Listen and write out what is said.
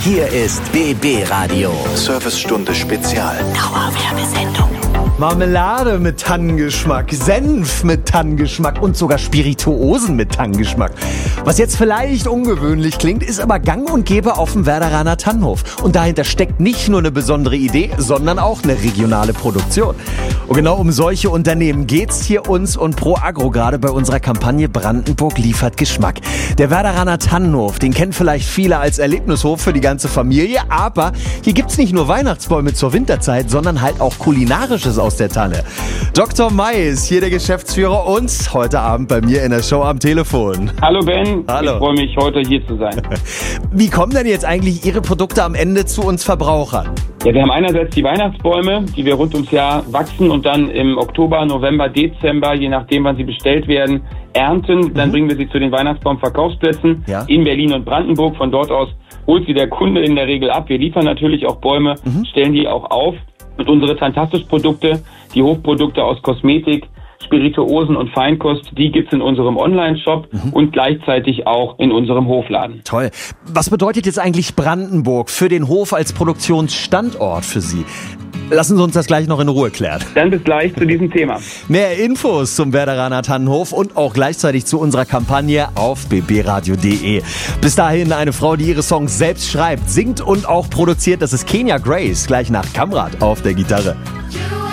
Hier ist BB Radio. Servicestunde Spezial. Dauerwerbesendung. Marmelade mit Tannengeschmack, Senf mit Tannengeschmack und sogar Spirituosen mit Tannengeschmack. Was jetzt vielleicht ungewöhnlich klingt, ist aber gang und gäbe auf dem Werderaner Tannenhof. Und dahinter steckt nicht nur eine besondere Idee, sondern auch eine regionale Produktion. Und genau um solche Unternehmen geht's hier uns und Pro Agro gerade bei unserer Kampagne Brandenburg liefert Geschmack. Der Werderaner Tannenhof, den kennen vielleicht viele als Erlebnishof für die ganze Familie, aber hier gibt's nicht nur Weihnachtsbäume zur Winterzeit, sondern halt auch Kulinarisches aus der Tanne. Dr. May ist hier der Geschäftsführer und heute Abend bei mir in der Show am Telefon. Hallo Ben, Hallo. Ich freue mich, heute hier zu sein. Wie kommen denn jetzt eigentlich Ihre Produkte am Ende zu uns Verbrauchern? Ja, wir haben einerseits die Weihnachtsbäume, die wir rund ums Jahr wachsen und dann im Oktober, November, Dezember, je nachdem wann sie bestellt werden, ernten. Dann bringen wir sie zu den Weihnachtsbaumverkaufsplätzen in Berlin und Brandenburg. Von dort aus holt sie der Kunde in der Regel ab. Wir liefern natürlich auch Bäume, stellen die auch auf. Und unsere Fantastisch-Produkte, die Hochprodukte aus Kosmetik, Spirituosen und Feinkost, die gibt's in unserem Online-Shop und gleichzeitig auch in unserem Hofladen. Toll. Was bedeutet jetzt eigentlich Brandenburg für den Hof als Produktionsstandort für Sie? Lassen Sie uns das gleich noch in Ruhe klären. Dann bis gleich zu diesem Thema. Mehr Infos zum Werderaner Tannenhof und auch gleichzeitig zu unserer Kampagne auf bbradio.de. Bis dahin eine Frau, die ihre Songs selbst schreibt, singt und auch produziert. Das ist Kenya Grace, gleich nach Kamrat auf der Gitarre.